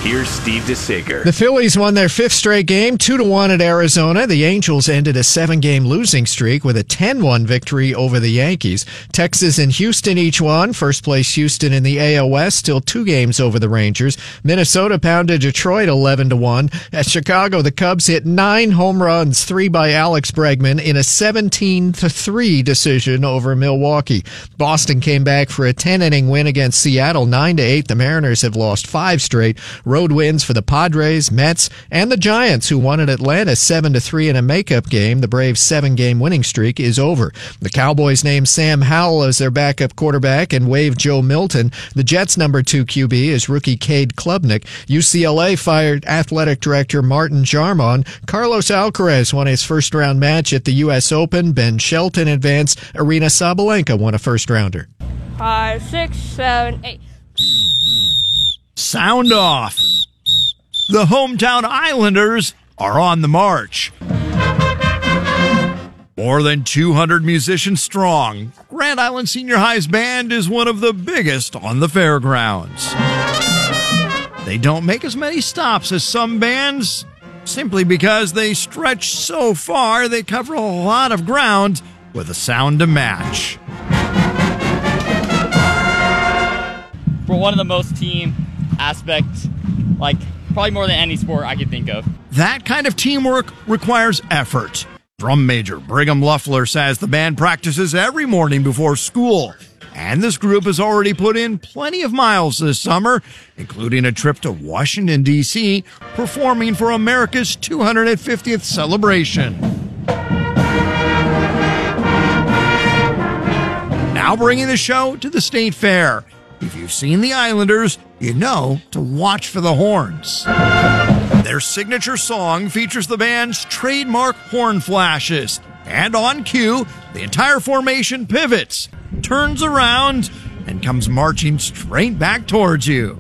Here's Steve DeSager. The Phillies won their fifth straight game, 2-1 at Arizona. The Angels ended a 7-game losing streak with a 10-1 victory over the Yankees. Texas and Houston each won. First place Houston in the AL West, still 2 games over the Rangers. Minnesota pounded Detroit 11-1. At Chicago, the Cubs hit 9 home runs, 3 by Alex Bregman, in a 17-3 decision over Milwaukee. Boston came back for a 10-inning win against Seattle, 9-8. The Mariners have lost 5 straight. Road wins for the Padres, Mets, and the Giants, who won at Atlanta 7-3 in a makeup game. The Braves' 7-game winning streak is over. The Cowboys named Sam Howell as their backup quarterback and waived Joe Milton. The Jets' number 2 QB is rookie Cade Klubnik. UCLA fired athletic director Martin Jarmon. Carlos Alcaraz won his first-round match at the U.S. Open. Ben Shelton advanced. Arina Sabalenka won a first-rounder. 5, 6, 7, 8. Sound off. The hometown Islanders are on the march. More than 200 musicians strong, Grand Island Senior High's band is one of the biggest on the fairgrounds. They don't make as many stops as some bands, simply because they stretch so far they cover a lot of ground with a sound to match. For one of the most team aspects, like probably more than any sport I could think of. That kind of teamwork requires effort. Drum major Brigham Luffler says the band practices every morning before school, and this group has already put in plenty of miles this summer, including a trip to Washington, D.C., performing for America's 250th celebration. Now bringing the show to the State Fair. If you've seen the Islanders, you know to watch for the horns. Their signature song features the band's trademark horn flashes. And on cue, the entire formation pivots, turns around, and comes marching straight back towards you.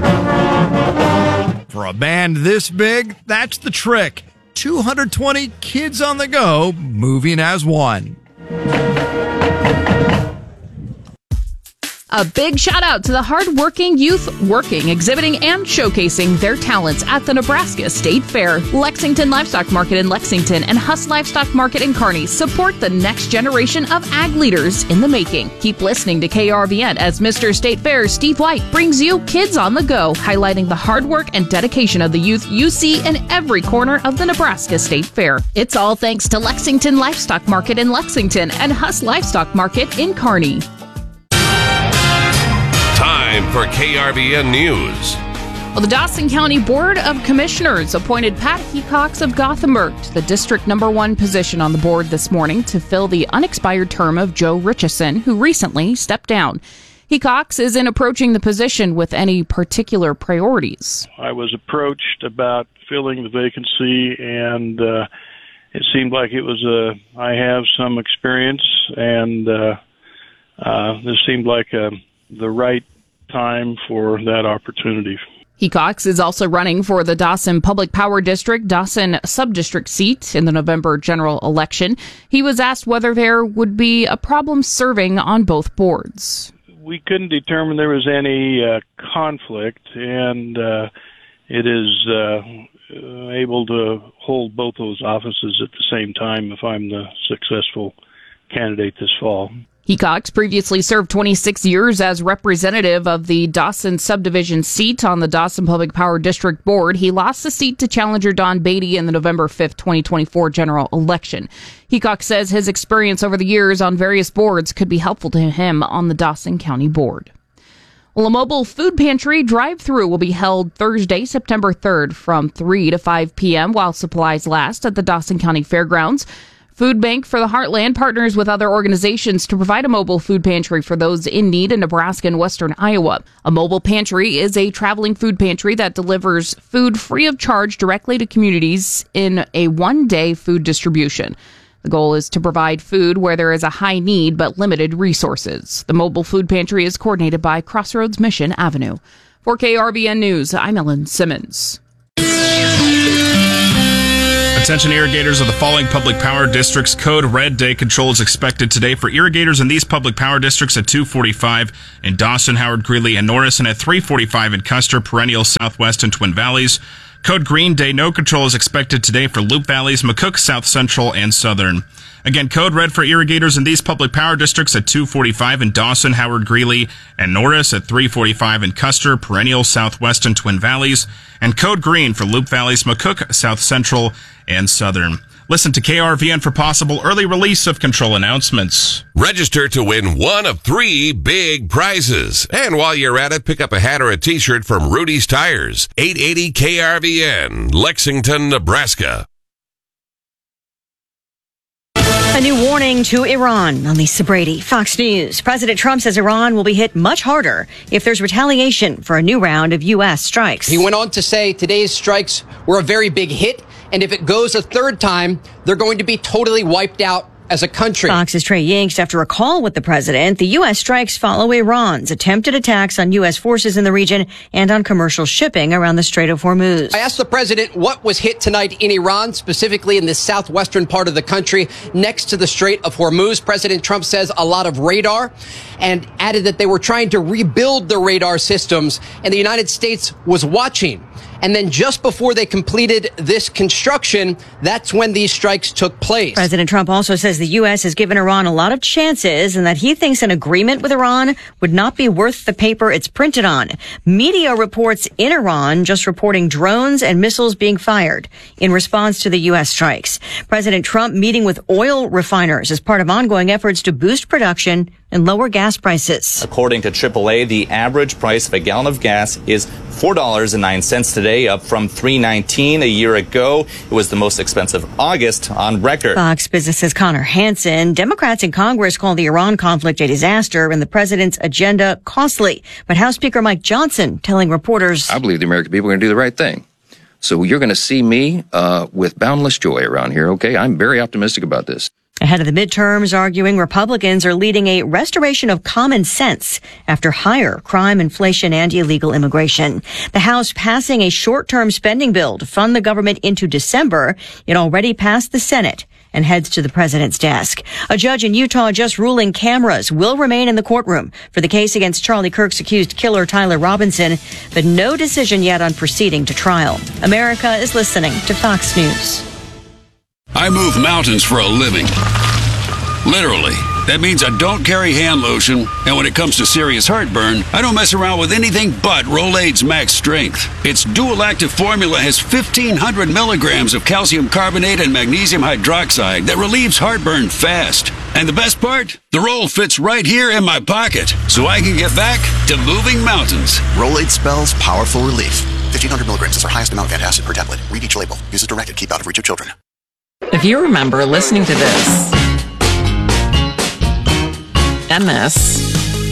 For a band this big, that's the trick. 220 kids on the go, moving as one. A big shout out to the hardworking youth working, exhibiting, and showcasing their talents at the Nebraska State Fair. Lexington Livestock Market in Lexington and Huss Livestock Market in Kearney support the next generation of ag leaders in the making. Keep listening to KRVN as Mr. State Fair Steve White brings you Kids on the Go, highlighting the hard work and dedication of the youth you see in every corner of the Nebraska State Fair. It's all thanks to Lexington Livestock Market in Lexington and Huss Livestock Market in Kearney. Time for KRVN News. Well, the Dawson County Board of Commissioners appointed Pat Hecox of Gothenburg to the District No. 1 position on the board this morning to fill the unexpired term of Joe Richardson, who recently stepped down. Hecox isn't approaching the position with any particular priorities. I was approached about filling the vacancy, and it seemed like it was I have some experience, and this seemed like the right time for that opportunity. Hecox is also running for the Dawson Public Power District, Dawson Subdistrict seat in the November general election. He was asked whether there would be a problem serving on both boards. We couldn't determine there was any conflict, and it is able to hold both those offices at the same time if I'm the successful candidate this fall. Hecox previously served 26 years as representative of the Dawson subdivision seat on the Dawson Public Power District Board. He lost the seat to challenger Don Beatty in the November 5th, 2024 general election. Hecox says his experience over the years on various boards could be helpful to him on the Dawson County Board. Well, a mobile food pantry drive-thru will be held Thursday, September 3rd from 3 to 5 p.m. while supplies last at the Dawson County Fairgrounds. Food Bank for the Heartland partners with other organizations to provide a mobile food pantry for those in need in Nebraska and western Iowa. A mobile pantry is a traveling food pantry that delivers food free of charge directly to communities in a one-day food distribution. The goal is to provide food where there is a high need but limited resources. The mobile food pantry is coordinated by Crossroads Mission Avenue. For KRBN News, I'm Ellen Simmons. Attention irrigators of the following public power districts. Code Red day control is expected today for irrigators in these public power districts at 2:45 in Dawson, Howard, Greeley, and Norris, and at 3:45 in Custer, Perennial, Southwest, and Twin Valleys. Code Green day no control is expected today for Loop Valleys, McCook, South Central, and Southern. Again, Code Red for irrigators in these public power districts at 2:45 in Dawson, Howard, Greeley, and Norris, at 3:45 in Custer, Perennial, Southwest, and Twin Valleys, and Code Green for Loop Valleys, McCook, South Central, and Southern. Listen to KRVN for possible early release of control announcements. Register to win one of 3 big prizes. And while you're at it, pick up a hat or a t-shirt from Rudy's Tires, 880 KRVN, Lexington, Nebraska. A new warning to Iran. I'm Lisa Brady, Fox News. President Trump says Iran will be hit much harder if there's retaliation for a new round of U.S. strikes. He went on to say today's strikes were a very big hit, and if it goes a third time, they're going to be totally wiped out as a country. Fox's Trey Yingst, after a call with the president, the U.S. strikes follow Iran's attempted attacks on U.S. forces in the region and on commercial shipping around the Strait of Hormuz. I asked the president what was hit tonight in Iran, specifically in the southwestern part of the country next to the Strait of Hormuz. President Trump says a lot of radar, and added that they were trying to rebuild the radar systems, and the United States was watching. And then just before they completed this construction, that's when these strikes took place. President Trump also says the U.S. has given Iran a lot of chances and that he thinks an agreement with Iran would not be worth the paper it's printed on. Media reports in Iran just reporting drones and missiles being fired in response to the U.S. strikes. President Trump meeting with oil refiners as part of ongoing efforts to boost production and lower gas prices. According to AAA, the average price of a gallon of gas is $4.09 today, up from $3.19 a year ago. It was the most expensive August on record. Fox Business's Connor Hansen. Democrats in Congress call the Iran conflict a disaster and the president's agenda costly. But House Speaker Mike Johnson telling reporters, I believe the American people are going to do the right thing. So you're going to see me with boundless joy around here, okay? I'm very optimistic about this. Ahead of the midterms, arguing Republicans are leading a restoration of common sense after higher crime, inflation, and illegal immigration. The House passing a short-term spending bill to fund the government into December. It already passed the Senate and heads to the president's desk. A judge in Utah just ruling cameras will remain in the courtroom for the case against Charlie Kirk's accused killer Tyler Robinson, but no decision yet on proceeding to trial. America is listening to Fox News. I move mountains for a living. Literally. That means I don't carry hand lotion, and when it comes to serious heartburn, I don't mess around with anything but Rolaids Max Strength. Its dual-active formula has 1,500 milligrams of calcium carbonate and magnesium hydroxide that relieves heartburn fast. And the best part? The roll fits right here in my pocket, so I can get back to moving mountains. Rolaids spells powerful relief. 1,500 milligrams is our highest amount of antacid per tablet. Read each label. Use as directed. Keep out of reach of children. If you remember listening to this, and this,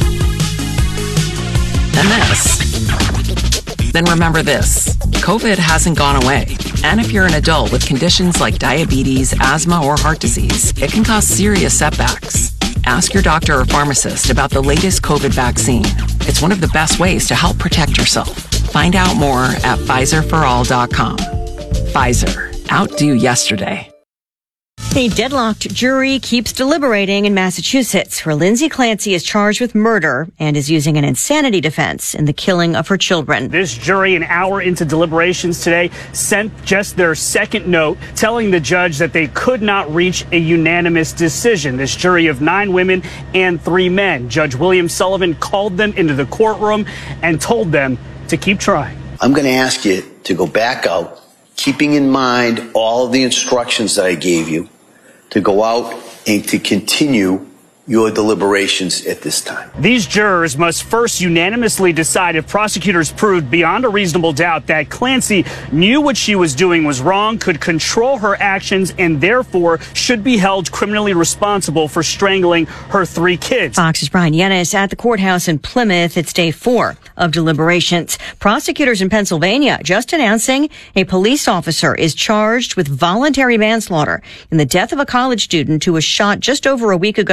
and this, then remember this. COVID hasn't gone away. And if you're an adult with conditions like diabetes, asthma, or heart disease, it can cause serious setbacks. Ask your doctor or pharmacist about the latest COVID vaccine. It's one of the best ways to help protect yourself. Find out more at PfizerForAll.com. Pfizer. Outdo yesterday. A deadlocked jury keeps deliberating in Massachusetts, where Lindsay Clancy is charged with murder and is using an insanity defense in the killing of her children. This jury, an hour into deliberations today, sent just their second note telling the judge that they could not reach a unanimous decision. This jury of 9 women and 3 men. Judge William Sullivan called them into the courtroom and told them to keep trying. I'm going to ask you to go back out, keeping in mind all of the instructions that I gave you, to go out and to continue your deliberations at this time. These jurors must first unanimously decide if prosecutors proved beyond a reasonable doubt that Clancy knew what she was doing was wrong, could control her actions, and therefore should be held criminally responsible for strangling her 3 kids. Fox's Brian Yennis at the courthouse in Plymouth. It's day 4 of deliberations. Prosecutors in Pennsylvania just announcing a police officer is charged with voluntary manslaughter in the death of a college student who was shot just over a week ago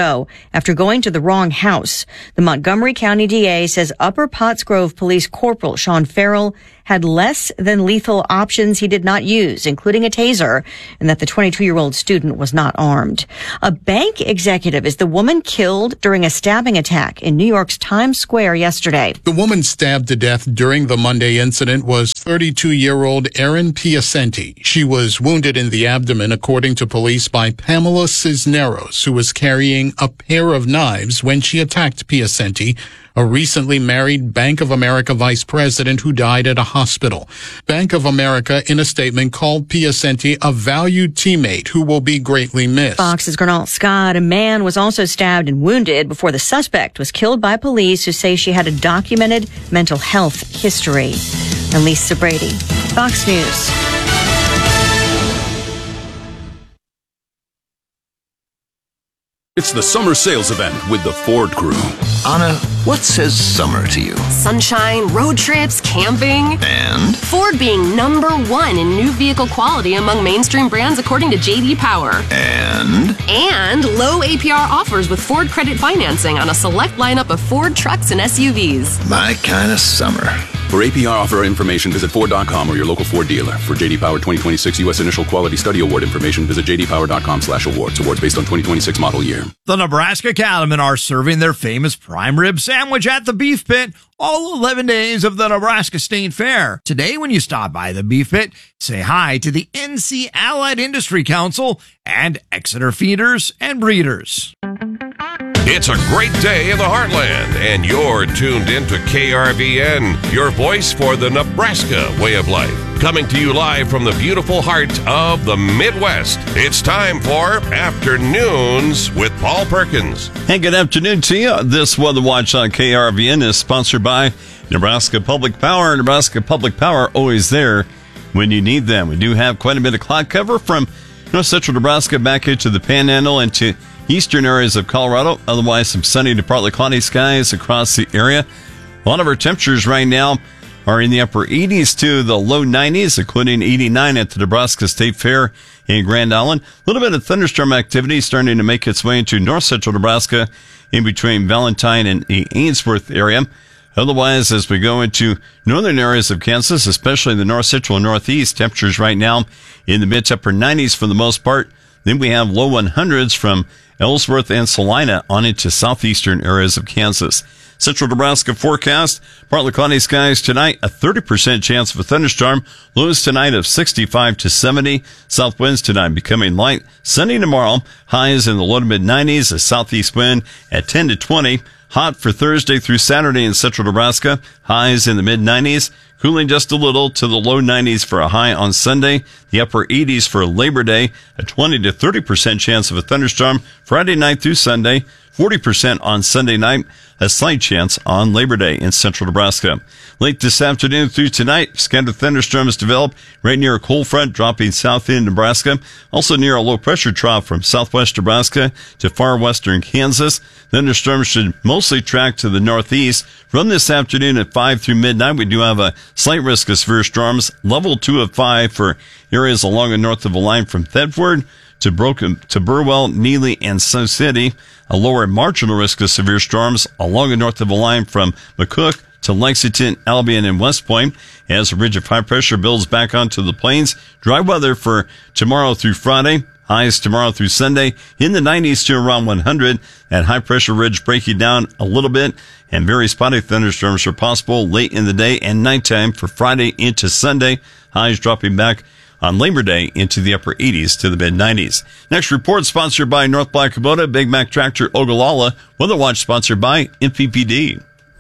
after going to the wrong house. The Montgomery County DA says Upper Pottsgrove Police Corporal Sean Farrell had less than lethal options he did not use, including a taser, and that the 22-year-old student was not armed. A bank executive is the woman killed during a stabbing attack in New York's Times Square yesterday. The woman stabbed to death during the Monday incident was 32-year-old Erin Piacenti. She was wounded in the abdomen, according to police, by Pamela Cisneros, who was carrying a pair of knives when she attacked Piacenti, a recently married Bank of America vice president who died at a hospital. Bank of America, in a statement, called Piacenti a valued teammate who will be greatly missed. Fox's Gernal Scott. A man was also stabbed and wounded before the suspect was killed by police who say she had a documented mental health history. And Lisa Brady, Fox News. It's the summer sales event with the Ford Crew. Anna, what says summer to you? Sunshine, road trips, camping. And? Ford being #1 in new vehicle quality among mainstream brands according to J.D. Power. And? And low APR offers with Ford credit financing on a select lineup of Ford trucks and SUVs. My kind of summer. For APR offer information, visit Ford.com or your local Ford dealer. For J.D. Power 2026 U.S. Initial Quality Study Award information, visit jdpower.com/awards. Awards based on 2026 model year. The Nebraska Cattlemen are serving their famous prime rib sandwich at the Beef Pit all 11 days of the Nebraska State Fair. Today, when you stop by the Beef Pit, say hi to the NC Allied Industry Council and Exeter Feeders and Breeders. It's a great day in the heartland, and you're tuned into KRVN, your voice for the Nebraska way of life. Coming to you live from the beautiful heart of the Midwest. It's time for Afternoons with Paul Perkins. Hey, good afternoon to you. This Weather Watch on KRVN is sponsored by Nebraska Public Power. Nebraska Public Power, always there when you need them. We do have quite a bit of cloud cover from north central Nebraska back into the Panhandle and to eastern areas of Colorado. Otherwise, some sunny to partly cloudy skies across the area. A lot of our temperatures right now are in the upper 80s to the low 90s, including 89 at the Nebraska State Fair in Grand Island. A little bit of thunderstorm activity starting to make its way into north central Nebraska in between Valentine and the Ainsworth area. Otherwise, as we go into northern areas of Kansas, especially the north central and northeast, temperatures right now in the mid to upper 90s for the most part. Then we have low 100s from Ellsworth and Salina on into southeastern areas of Kansas. Central Nebraska forecast, partly cloudy skies tonight, a 30% chance of a thunderstorm. Lows tonight of 65 to 70. South winds tonight becoming light. Sunny tomorrow, highs in the low to mid 90s, a southeast wind at 10 to 20. Hot for Thursday through Saturday in central Nebraska, highs in the mid 90s. Cooling just a little to the low 90s for a high on Sunday. The upper 80s for Labor Day. A 20 to 30% chance of a thunderstorm Friday night through Sunday. 40% on Sunday night. A slight chance on Labor Day in central Nebraska. Late this afternoon through tonight, scattered thunderstorms develop right near a cold front dropping south in Nebraska. Also near a low pressure trough from southwest Nebraska to far western Kansas. Thunderstorms should mostly track to the northeast. From this afternoon at 5 through midnight, we do have a slight risk of severe storms. Level 2 of 5 for areas along and north of the line from Thetford to Burwell, Neely, and Sioux City. A lower marginal risk of severe storms along and north of the line from McCook to Lexington, Albion, and West Point. As a ridge of high pressure builds back onto the plains, dry weather for tomorrow through Friday. Highs tomorrow through Sunday in the 90s to around 100. That high pressure ridge breaking down a little bit, and very spotty thunderstorms are possible late in the day and nighttime for Friday into Sunday. Highs dropping back on Labor Day into the upper 80s to the mid 90s. Next report sponsored by North Black Kubota, Big Mac Tractor, Ogallala. Weather Watch sponsored by NPPD.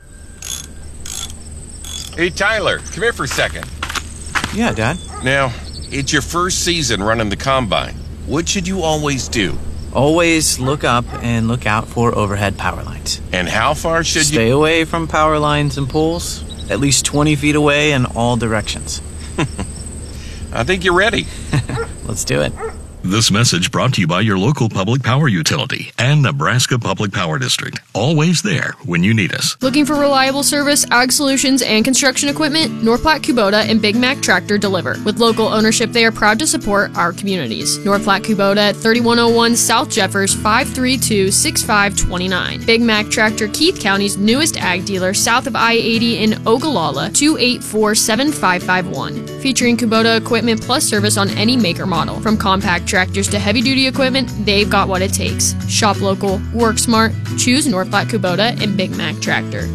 Hey, Tyler, come here for a second. Yeah, Dad. Now, it's your first season running the combine. What should you always do? Always look up and look out for overhead power lines. And how far should Stay away from power lines and poles, at least 20 feet away in all directions. I think you're ready. Let's do it. This message brought to you by your local public power utility and Nebraska Public Power District. Always there when you need us. Looking for reliable service, ag solutions, and construction equipment? North Platte Kubota and Big Mac Tractor deliver. With local ownership, they are proud to support our communities. North Platte Kubota at 3101 South Jeffers, 532-6529. Big Mac Tractor, Keith County's newest ag dealer, south of I-80 in Ogallala, 284-7551. Featuring Kubota equipment plus service on any make or model. From compact tractors to heavy-duty equipment, they've got what it takes. Shop local, work smart, choose North Platte Kubota and Big Mac Tractor.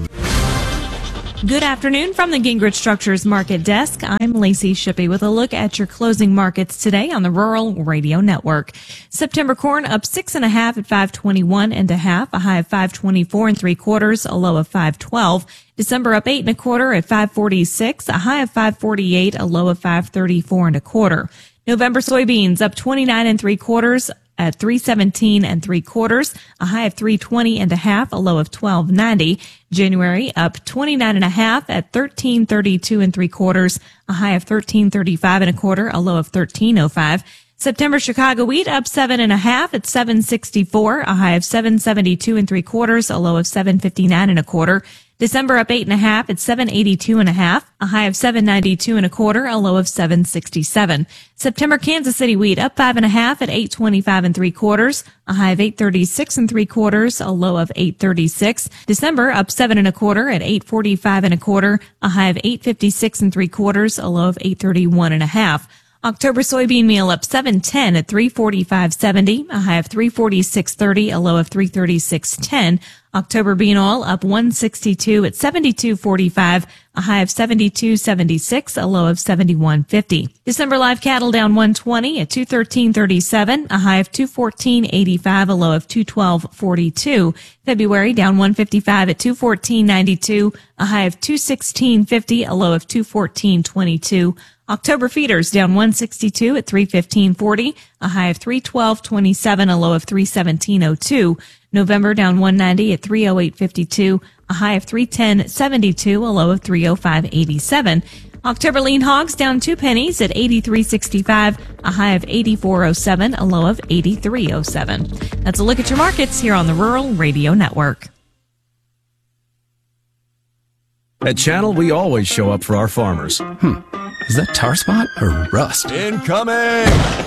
Good afternoon from the Gingrich Structures Market Desk. I'm Lacey Shippey with a look at your closing markets today on the Rural Radio Network. September corn up 6.5 at 521.5, a high of 524 3/4, a low of 512. December up 8 1/4 at 546, a high of 548, a low of 534 1/4. November soybeans up 29 3/4 at 317 3/4, a high of 320.5, a low of 1290. January up 29.5 at 1332 3/4, a high of 1335 1/4, a low of 1305. September Chicago wheat up 7.5 at 764, a high of 772 3/4, a low of 759 1/4. December up 8.5 at 782.5, a high of 792 1/4, a low of 767. September Kansas City wheat up 5.5 at 825 3/4, a high of 836 3/4, a low of 836. December up 7 1/4 at 845 1/4, a high of 856 3/4, a low of 831 1/2. October soybean meal up 7.10 at 345.70, a high of 346.30, a low of 336.10. October bean oil up 162 at 72.45, a high of 72.76, a low of 71.50. December live cattle down 120 at 213.37, a high of 214.85, a low of 212.42. February down 155 at 214.92, a high of 216.50, a low of 214.22. October feeders down 162 at 315.40, a high of 312.27, a low of 317.02. November down 190 at 308.52, a high of 310.72, a low of 305.87. October lean hogs down 2 pennies at 83.65, a high of 84.07, a low of 83.07. That's a look at your markets here on the Rural Radio Network. At Channel, we always show up for our farmers. Is that tar spot or rust? Incoming!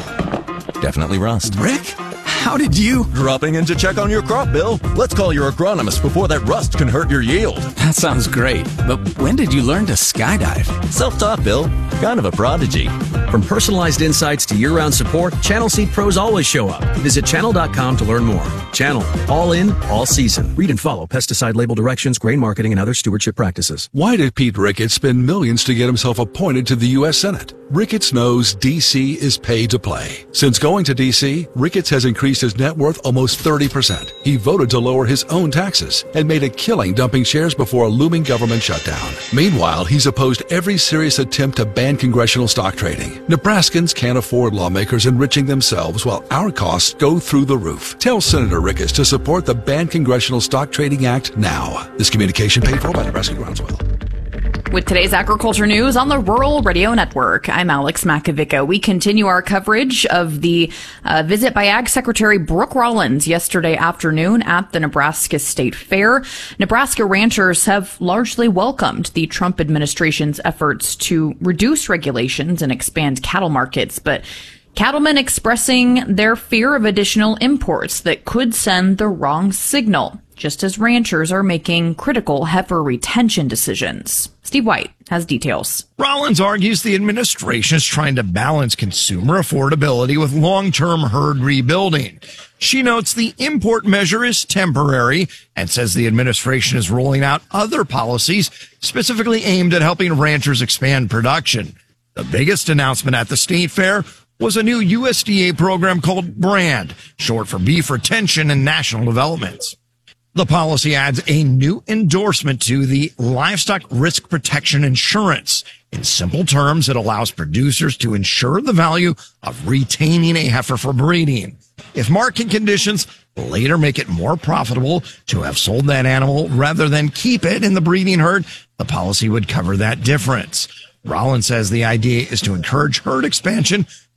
Definitely rust. Rick? How did you? Dropping in to check on your crop, Bill. Let's call your agronomist before that rust can hurt your yield. That sounds great, but when did you learn to skydive? Self-taught, Bill. Kind of a prodigy. From personalized insights to year-round support, Channel Seed pros always show up. Visit channel.com to learn more. Channel. All in, all season. Read and follow pesticide label directions, grain marketing, and other stewardship practices. Why did Pete Ricketts spend millions to get himself appointed to the U.S. Senate? Ricketts knows D.C. is pay to play. Since going to D.C., Ricketts has increased his net worth almost 30%. He voted to lower his own taxes and made a killing dumping shares before a looming government shutdown. Meanwhile, he's opposed every serious attempt to ban congressional stock trading. Nebraskans can't afford lawmakers enriching themselves while our costs go through the roof. Tell Senator Ricketts to support the Ban Congressional Stock Trading Act now. This communication paid for by Nebraska Groundswell. With today's agriculture news on the Rural Radio Network, I'm Alex Makovica. We continue our coverage of the visit by Ag Secretary Brooke Rollins yesterday afternoon at the Nebraska State Fair. Nebraska ranchers have largely welcomed the Trump administration's efforts to reduce regulations and expand cattle markets, but cattlemen expressing their fear of additional imports that could send the wrong signal, just as ranchers are making critical heifer retention decisions. Steve White has details. Rollins argues the administration is trying to balance consumer affordability with long-term herd rebuilding. She notes the import measure is temporary and says the administration is rolling out other policies specifically aimed at helping ranchers expand production. The biggest announcement at the state fair was a new USDA program called BRAND, short for Beef Retention and National Developments. The policy adds a new endorsement to the Livestock Risk Protection Insurance. In simple terms, it allows producers to insure the value of retaining a heifer for breeding. If market conditions later make it more profitable to have sold that animal rather than keep it in the breeding herd, the policy would cover that difference. Rollins says the idea is to encourage herd expansion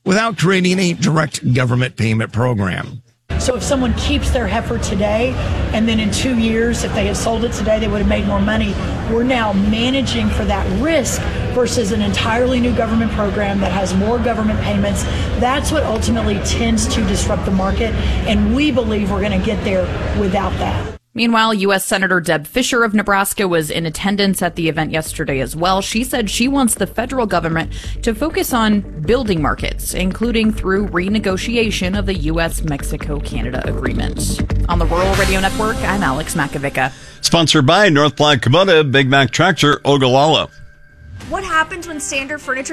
without creating a direct government payment program. So if someone keeps their heifer today, and then in 2 years, if they had sold it today, they would have made more money. We're now managing for that risk versus an entirely new government program that has more government payments. That's what ultimately tends to disrupt the market, and we believe we're going to get there without that. Meanwhile, U.S. Senator Deb Fischer of Nebraska was in attendance at the event yesterday as well. She said she wants the federal government to focus on building markets, including through renegotiation of the U.S.-Mexico-Canada agreement. On the Rural Radio Network, I'm Alex Makovica. Sponsored by North Platte Kubota, Big Mac Tractor, Ogallala. What happens when standard furniture